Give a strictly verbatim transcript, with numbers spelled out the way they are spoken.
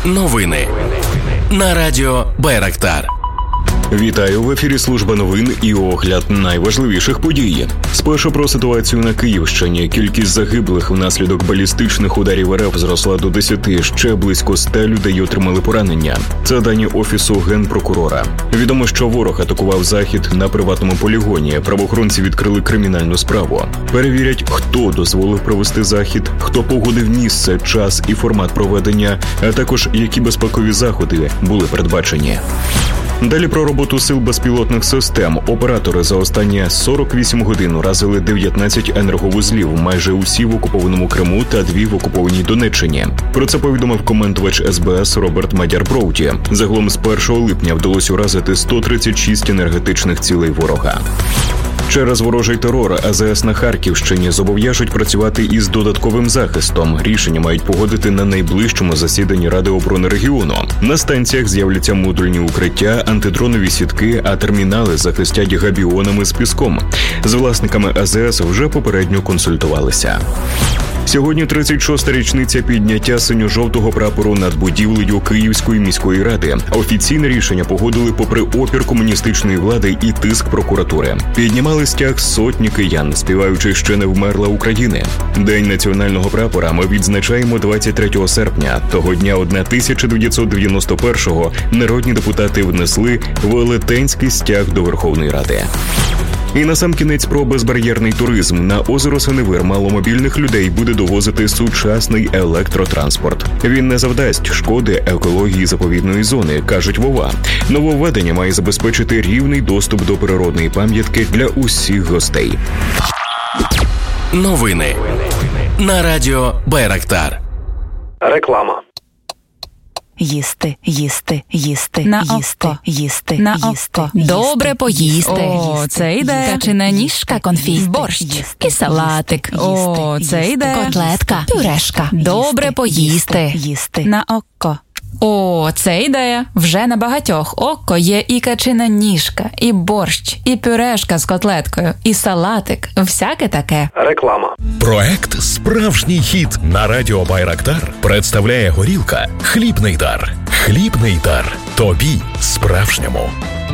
Новини на радіо Байрактар. Вітаю, в ефірі служба новин і огляд найважливіших подій. Спершу про ситуацію на Київщині. Кількість загиблих внаслідок балістичних ударів РФ зросла до десяти. Ще близько ста людей отримали поранення. Це дані Офісу Генпрокурора. Відомо, що ворог атакував захід на приватному полігоні. Правоохоронці відкрили кримінальну справу. Перевірять, хто дозволив провести захід, хто погодив місце, час і формат проведення, а також які безпекові заходи були передбачені. Далі про роботу сил безпілотних систем. Оператори за останні сорок вісім годин уразили дев'ятнадцять енерговузлів, майже усі в окупованому Криму та дві в окупованій Донеччині. Про це повідомив командувач ес бе ес Роберт Мадяр-Броуді. Загалом з першого липня вдалося уразити сто тридцять шість енергетичних цілей ворога. Через ворожий терор а зе ес на Харківщині зобов'яжуть працювати із додатковим захистом. Рішення мають погодити на найближчому засіданні Ради оборони регіону. На станціях з'являться модульні укриття, антидронові сітки, а термінали захистять габіонами з піском. З власниками а зе ес вже попередньо консультувалися. Сьогодні тридцять шоста річниця підняття синьо-жовтого прапору над будівлею Київської міської ради. Офіційне рішення погодили попри опір комуністичної влади і тиск прокуратури. Піднімали стяг сотні киян, співаючи «Ще не вмерла України». День національного прапора ми відзначаємо двадцять третього серпня. Того дня тисяча дев'ятсот дев'яносто першого народні депутати внесли велетенський стяг до Верховної Ради. І насамкінець про безбар'єрний туризм. На озеро Синевир маломобільних людей буде довозити сучасний електротранспорт. Він не завдасть шкоди екології заповідної зони, кажуть ВОВА. Нововведення має забезпечити рівний доступ до природної пам'ятки для усіх гостей. Новини на радіо Байрактар. Реклама. Їсти, їсти, їсти, на їсти, око, їсти, на їсти, око. їсти, Добре поїсти. О, О, це йде. Качина ніжка, конфі, борщ, і салатик. О, це йде. Котлетка, пюрешка. Добре поїсти. Їсти. На око. О, це ідея. Вже на багатьох око є і качина ніжка, і борщ, і пюрешка з котлеткою, і салатик. Всяке таке. Реклама. Проект «Справжній хіт» на радіо Байрактар представляє горілка «Хлібний дар». Хлібний дар. Тобі справжньому.